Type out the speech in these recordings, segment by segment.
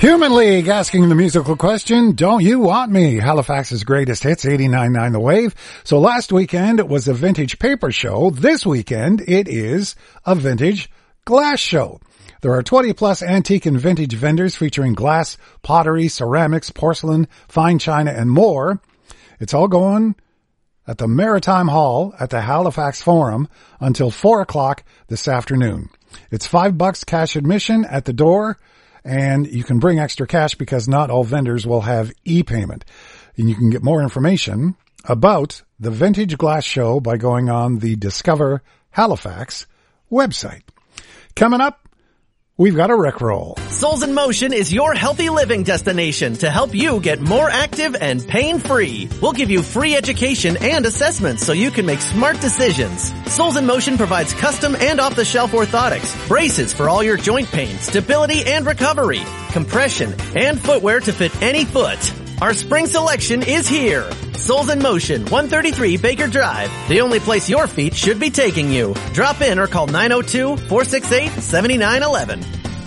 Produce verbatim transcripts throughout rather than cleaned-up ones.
Human League asking the musical question, don't you want me? Halifax's greatest hits, eighty-nine point nine The Wave. So last weekend it was a vintage paper show. This weekend it is a vintage glass show. There are twenty plus antique and vintage vendors featuring glass, pottery, ceramics, porcelain, fine china, and more. It's all going at the Maritime Hall at the Halifax Forum until four o'clock this afternoon. It's five bucks cash admission at the door. And you can bring extra cash because not all vendors will have e-payment. And you can get more information about the Vintage Glass Show by going on the Discover Halifax website. Coming up, we've got a Rickroll. Souls in Motion is your healthy living destination to help you get more active and pain-free. We'll give you free education and assessments so you can make smart decisions. Souls in Motion provides custom and off-the-shelf orthotics, braces for all your joint pain, stability and recovery, compression, and footwear to fit any foot. Our spring selection is here. Souls in Motion, one thirty-three Baker Drive, the only place your feet should be taking you. Drop in or call nine oh two, four six eight, seven nine one one.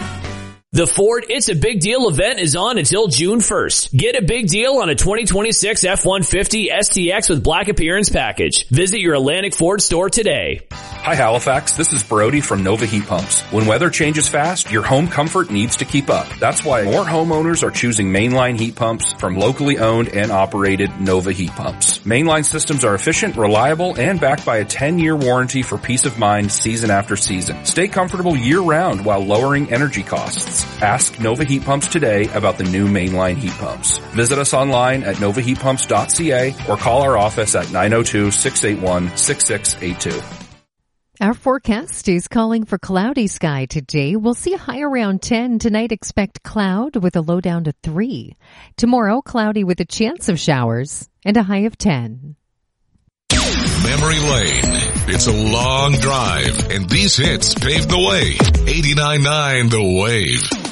The Ford It's a Big Deal event is on until June first. Get a big deal on a twenty twenty-six F one fifty S T X with Black Appearance Package. Visit your Atlantic Ford store today. Hi Halifax, this is Brody from Nova Heat Pumps. When weather changes fast, your home comfort needs to keep up. That's why more homeowners are choosing mainline heat pumps from locally owned and operated Nova Heat Pumps. Mainline systems are efficient, reliable, and backed by a ten-year warranty for peace of mind season after season. Stay comfortable year-round while lowering energy costs. Ask Nova Heat Pumps today about the new mainline heat pumps. Visit us online at nova heat pumps dot c a or call our office at nine oh two, six eight one, six six eight two. Our forecast is calling for cloudy sky today. We'll see a high around ten. Tonight, expect cloud with a low down to three. Tomorrow, cloudy with a chance of showers and a high of ten. Memory Lane. It's a long drive, and these hits paved the way. eighty-nine point nine The Wave.